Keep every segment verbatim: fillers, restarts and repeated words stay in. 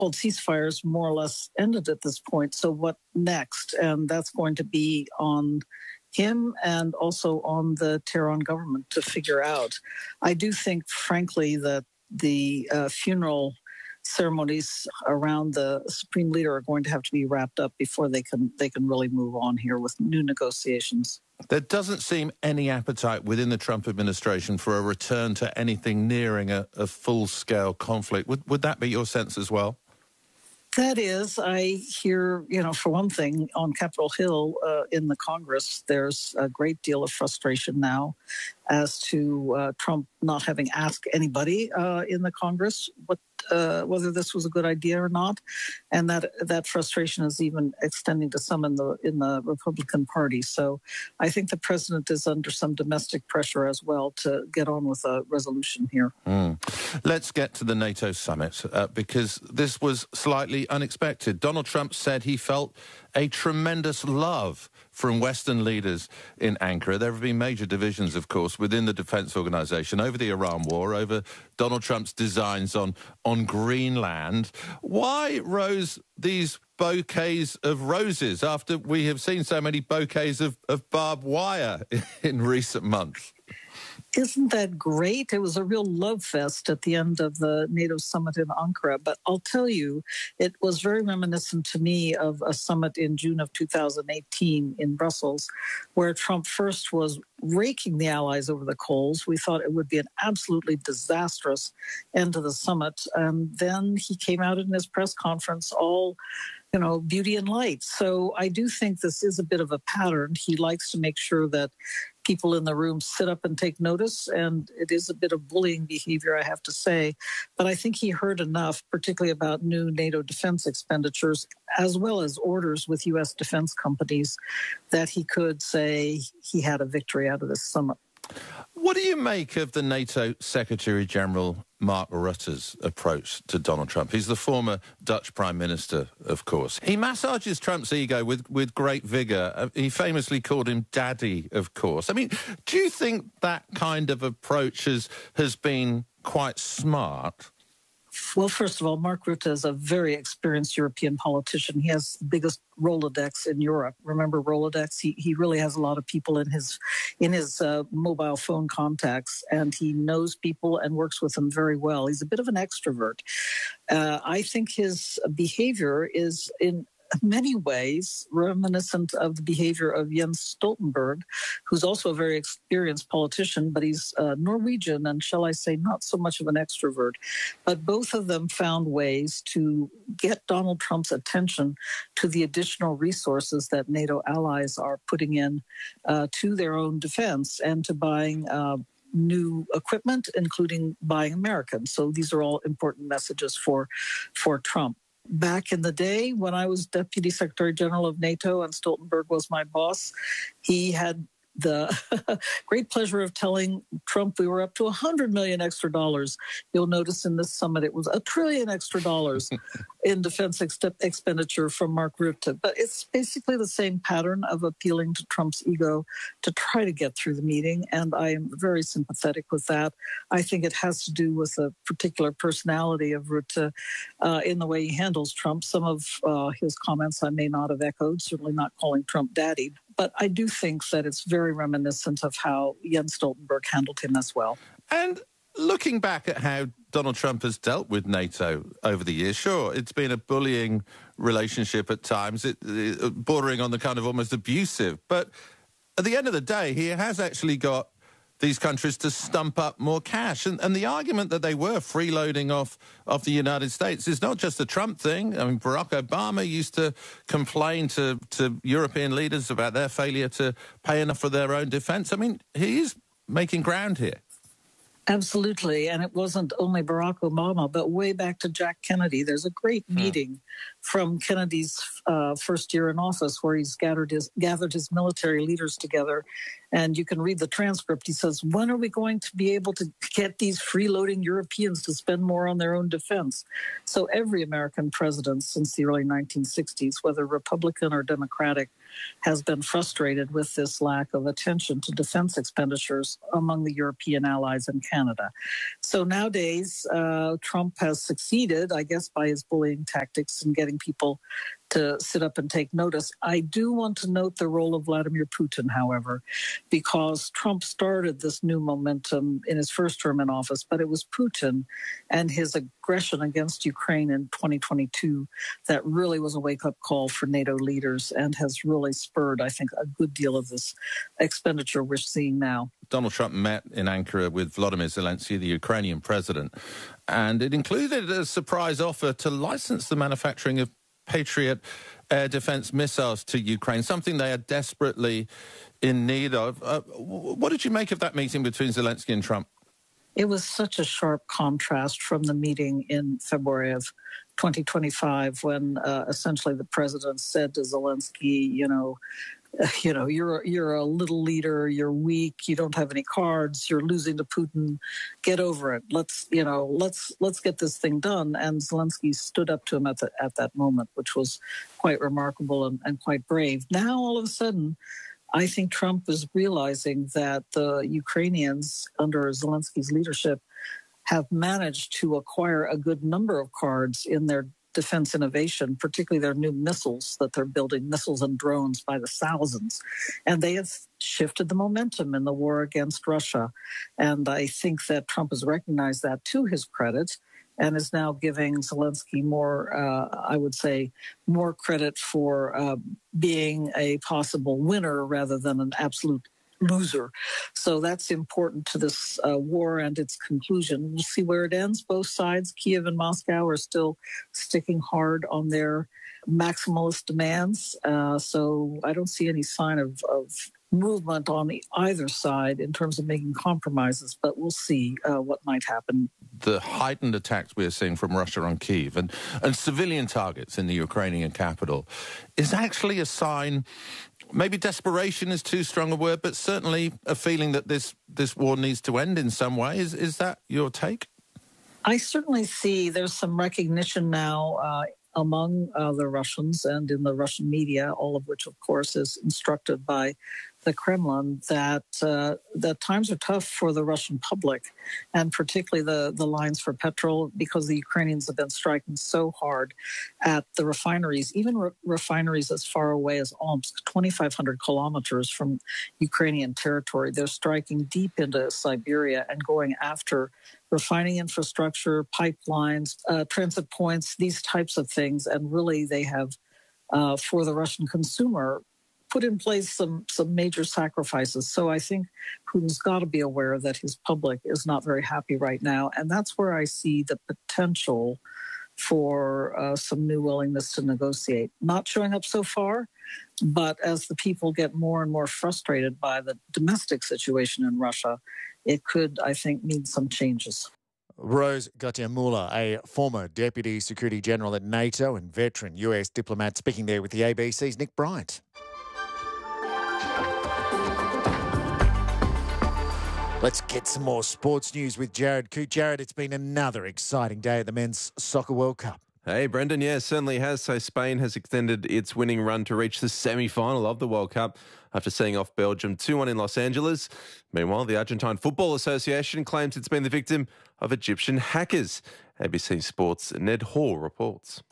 so-called ceasefires more or less ended at this point. So what next? And that's going to be on him and also on the Tehran government to figure out. I do think, frankly, that the uh, funeral ceremonies around the supreme leader are going to have to be wrapped up before they can they can really move on here with new negotiations. There doesn't seem any appetite within the Trump administration for a return to anything nearing a, a full-scale conflict. Would, would that be your sense as well? That is, I hear, you know, for one thing, on Capitol Hill uh, in the Congress, there's a great deal of frustration now as to uh, Trump not having asked anybody uh, in the Congress what uh, whether this was a good idea or not, and that that frustration is even extending to some in the in the Republican Party. So I think the president is under some domestic pressure as well to get on with a resolution here. Mm. Let's get to the NATO summit uh, because this was slightly unexpected. Donald Trump said he felt a tremendous love from Western leaders in Ankara. There have been major divisions, of course, within the defense organization over the Iran war, over Donald Trump's designs on, on Greenland. Why rose these bouquets of roses after we have seen so many bouquets of, of barbed wire in recent months? Isn't that great? It was a real love fest at the end of the NATO summit in Ankara. But I'll tell you, it was very reminiscent to me of a summit in June of two thousand eighteen in Brussels, where Trump first was raking the allies over the coals. We thought it would be an absolutely disastrous end to the summit. And then he came out in his press conference all, you know, beauty and light. So I do think this is a bit of a pattern. He likes to make sure that people in the room sit up and take notice, and it is a bit of bullying behavior, I have to say. But I think he heard enough, particularly about new NATO defense expenditures, as well as orders with U S defense companies, that he could say he had a victory out of this summit. What do you make of the NATO Secretary-General Mark Rutte's approach to Donald Trump? He's the former Dutch Prime Minister, of course. He massages Trump's ego with, with great vigour. Uh, he famously called him Daddy, of course. I mean, do you think that kind of approach has, has been quite smart? Well, first of all, Mark Rutte is a very experienced European politician. He has the biggest Rolodex in Europe. Remember Rolodex? He he really has a lot of people in his in his uh, mobile phone contacts, and he knows people and works with them very well. He's a bit of an extrovert. Uh, I think his behavior is in many ways reminiscent of the behavior of Jens Stoltenberg, who's also a very experienced politician, but he's uh, Norwegian and, shall I say, not so much of an extrovert. But both of them found ways to get Donald Trump's attention to the additional resources that NATO allies are putting in uh, to their own defense and to buying uh, new equipment, including buying American. So these are all important messages for, for Trump. Back in the day when I was Deputy Secretary General of NATO and Stoltenberg was my boss, he had the great pleasure of telling Trump we were up to one hundred million extra dollars. You'll notice in this summit it was a trillion extra dollars in defense ex- expenditure from Mark Rutte. But it's basically the same pattern of appealing to Trump's ego to try to get through the meeting, and I am very sympathetic with that. I think it has to do with a particular personality of Rutte uh, in the way he handles Trump. Some of uh, his comments I may not have echoed, certainly not calling Trump daddy. But I do think that it's very reminiscent of how Jens Stoltenberg handled him as well. And looking back at how Donald Trump has dealt with NATO over the years, sure, it's been a bullying relationship at times, it, it, bordering on the kind of almost abusive. But at the end of the day, he has actually got these countries to stump up more cash. And, and the argument that they were freeloading off of the United States is not just a Trump thing. I mean, Barack Obama used to complain to, to European leaders about their failure to pay enough for their own defense. I mean, he is making ground here. Absolutely. And it wasn't only Barack Obama, but way back to Jack Kennedy. There's a great meeting hmm. from Kennedy's uh, first year in office where he's gathered his, gathered his military leaders together And you can read the transcript. He says, when are we going to be able to get these freeloading Europeans to spend more on their own defense? So every American president since the early nineteen sixties, whether Republican or Democratic, has been frustrated with this lack of attention to defense expenditures among the European allies and Canada. So nowadays, uh, Trump has succeeded, I guess, by his bullying tactics and getting people to sit up and take notice. I do want to note the role of Vladimir Putin, however, because Trump started this new momentum in his first term in office, but it was Putin and his aggression against Ukraine in twenty twenty-two that really was a wake-up call for NATO leaders and has really spurred, I think, a good deal of this expenditure we're seeing now. Donald Trump met in Ankara with Volodymyr Zelensky, the Ukrainian president, and it included a surprise offer to license the manufacturing of Patriot air defense missiles to Ukraine, something they are desperately in need of. Uh, what did you make of that meeting between Zelensky and Trump? It was such a sharp contrast from the meeting in February of twenty twenty-five when uh, essentially the president said to Zelensky, you know, you know, you're you're a little leader, you're weak, you don't have any cards, you're losing to Putin, get over it. Let's, you know, let's let's get this thing done. And Zelensky stood up to him at the, at that moment, which was quite remarkable and, and quite brave. Now, all of a sudden, I think Trump is realizing that the Ukrainians, under Zelensky's leadership, have managed to acquire a good number of cards in their defense innovation, particularly their new missiles that they're building, missiles and drones by the thousands. And they have shifted the momentum in the war against Russia. And I think that Trump has recognized that to his credit and is now giving Zelensky more, uh, I would say, more credit for uh, being a possible winner rather than an absolute loser. So that's important to this uh, war and its conclusion. We'll see where it ends. Both sides, Kiev and Moscow, are still sticking hard on their maximalist demands. Uh, so I don't see any sign of, of movement on the, either side in terms of making compromises, but we'll see uh, what might happen. The heightened attacks we're seeing from Russia on Kyiv and, and civilian targets in the Ukrainian capital is actually a sign. Maybe desperation is too strong a word, but certainly a feeling that this, this war needs to end in some way. Is, is that your take? I certainly see there's some recognition now uh, among uh, the Russians and in the Russian media, all of which, of course, is instructed by the Kremlin, that uh, that times are tough for the Russian public, and particularly the, the lines for petrol, because the Ukrainians have been striking so hard at the refineries, even re- refineries as far away as Omsk, twenty-five hundred kilometers from Ukrainian territory. They're striking deep into Siberia and going after refining infrastructure, pipelines, uh, transit points, these types of things. And really they have, uh, for the Russian consumer, put in place some, some major sacrifices. So I think Putin's got to be aware that his public is not very happy right now. And that's where I see the potential for uh, some new willingness to negotiate. Not showing up so far, but as the people get more and more frustrated by the domestic situation in Russia, it could, I think, need some changes. Rose Gotya-Muller, a former Deputy Secretary General at NATO and veteran U S diplomat, speaking there with the A B C's Nick Bryant. Let's get some more sports news with Jared Coote. Jared, it's been another exciting day at the Men's Soccer World Cup. Hey, Brendan, yeah, certainly has. So Spain has extended its winning run to reach the semi-final of the World Cup after seeing off Belgium two one in Los Angeles. Meanwhile, the Argentine Football Association claims it's been the victim of Egyptian hackers. A B C Sports' Ned Hall reports.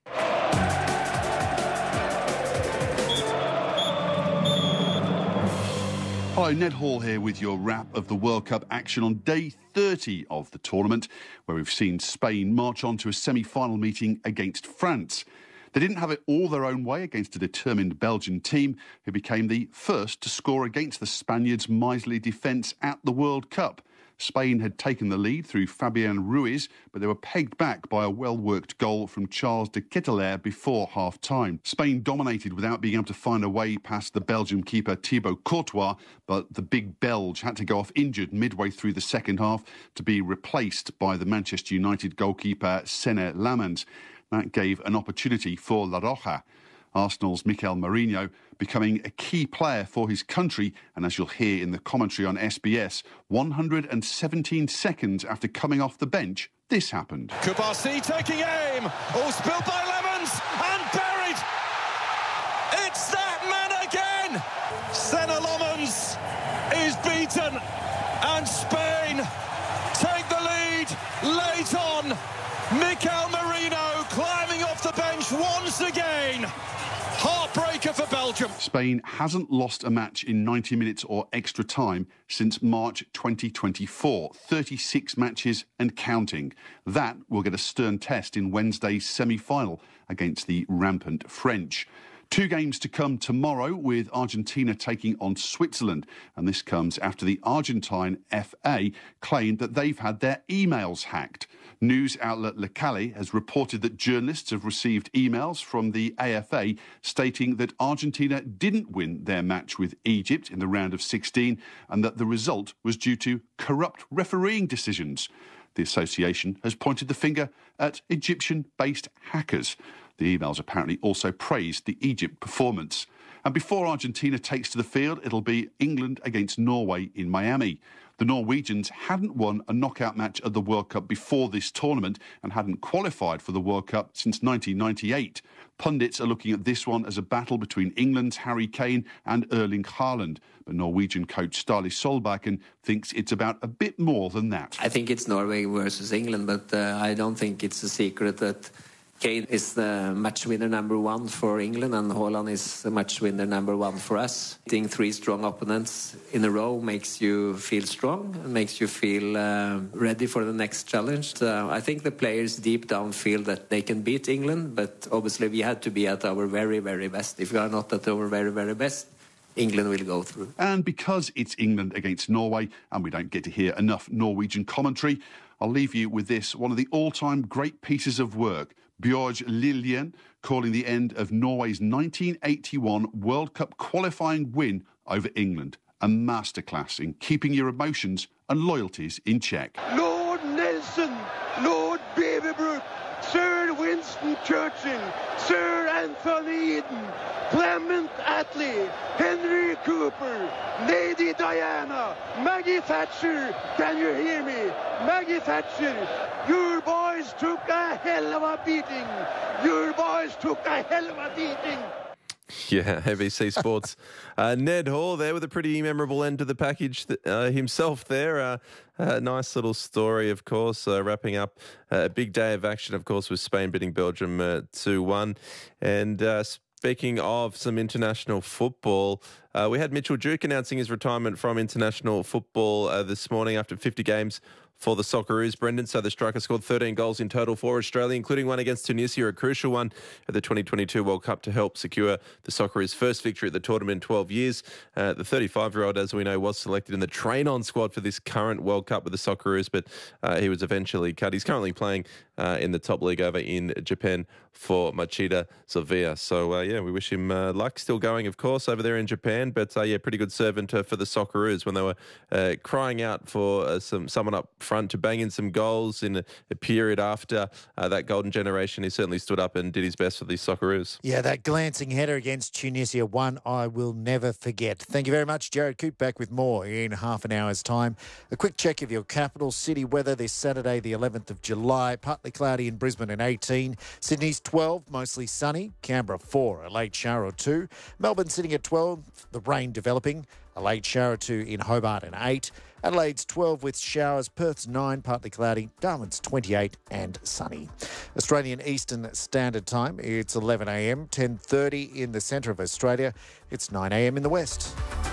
Hello, Ned Hall here with your wrap of the World Cup action on day thirty of the tournament, where we've seen Spain march on to a semi-final meeting against France. They didn't have it all their own way against a determined Belgian team who became the first to score against the Spaniards' miserly defence at the World Cup. Spain had taken the lead through Fabian Ruiz, but they were pegged back by a well-worked goal from Charles de Ketelaere before half-time. Spain dominated without being able to find a way past the Belgian keeper Thibaut Courtois, but the big Belge had to go off injured midway through the second half to be replaced by the Manchester United goalkeeper Senne Lammens. That gave an opportunity for La Roja. Arsenal's Mikel Merino becoming a key player for his country, and as you'll hear in the commentary on S B S, one hundred seventeen seconds after coming off the bench, this happened. Kubasi taking aim, all spilled by Lemons, and buried! It's that man again! Senna Lemons is beaten, and Spain take the lead late on. Mikel Merino climbing off the bench once again. Heartbreaker for Belgium. Spain hasn't lost a match in ninety minutes or extra time since March twenty twenty-four. thirty-six matches and counting. That will get a stern test in Wednesday's semi-final against the rampant French. Two games to come tomorrow, with Argentina taking on Switzerland. And this comes after the Argentine F A claimed that they've had their emails hacked. News outlet Le Calle has reported that journalists have received emails from the A F A stating that Argentina didn't win their match with Egypt in the round of sixteen and that the result was due to corrupt refereeing decisions. The association has pointed the finger at Egyptian-based hackers. The emails apparently also praised the Egypt performance. And before Argentina takes to the field, it'll be England against Norway in Miami. The Norwegians hadn't won a knockout match at the World Cup before this tournament and hadn't qualified for the World Cup since nineteen ninety-eight. Pundits are looking at this one as a battle between England's Harry Kane and Erling Haaland. But Norwegian coach Ståle Solbakken thinks it's about a bit more than that. I think it's Norway versus England, but uh, I don't think it's a secret that Kane is the match winner number one for England and Haaland is the match winner number one for us. Hitting three strong opponents in a row makes you feel strong and makes you feel uh, ready for the next challenge. Uh, I think the players deep down feel that they can beat England, but obviously we had to be at our very, very best. If we are not at our very, very best, England will go through. And because it's England against Norway and we don't get to hear enough Norwegian commentary, I'll leave you with this, one of the all-time great pieces of work. Bjørge Liljen calling the end of Norway's nineteen eighty-one World Cup qualifying win over England. A masterclass in keeping your emotions and loyalties in check. Lord Nelson, Lord Beaverbrook, Sir Winston Churchill, Sir Anthony Eden, Clement Attlee, Henry Cooper, Lady Diana, Maggie Thatcher, can you hear me? Maggie Thatcher, your boys took a hell of a beating. Your boys took a hell of a beating. Yeah, A B C Sports. uh, Ned Hall there with a pretty memorable end to the package th- uh, himself there. Uh, a nice little story, of course, uh, wrapping up a big day of action, of course, with Spain beating Belgium uh, two one. And uh, speaking of some international football, uh, we had Mitchell Duke announcing his retirement from international football uh, this morning after fifty games for the Socceroos, Brendan. So the striker scored thirteen goals in total for Australia, including one against Tunisia, a crucial one at the twenty twenty-two World Cup to help secure the Socceroos' first victory at the tournament in twelve years. Uh, the thirty-five-year-old, as we know, was selected in the train-on squad for this current World Cup with the Socceroos, but uh, he was eventually cut. He's currently playing uh, in the top league over in Japan for Machida Sofia. So, uh, yeah, we wish him uh, luck. Still going, of course, over there in Japan, but, uh, yeah, pretty good servant uh, for the Socceroos when they were uh, crying out for uh, some someone up front to bang in some goals in a, a period after uh, that golden generation. He certainly stood up and did his best for the Socceroos. Yeah, that glancing header against Tunisia, one I will never forget. Thank you very much, Jared Coop. Back with more in half an hour's time. A quick check of your capital city weather this Saturday, the eleventh of July. Partly cloudy in Brisbane and eighteen. Sydney's twelve, mostly sunny. Canberra four, a late shower or two. Melbourne sitting at twelve, the rain developing. A late shower or two in Hobart and eight. Adelaide's twelve with showers. Perth's nine, partly cloudy. Darwin's twenty-eight and sunny. Australian Eastern Standard Time, it's eleven a m, ten thirty in the centre of Australia. It's nine a m in the west.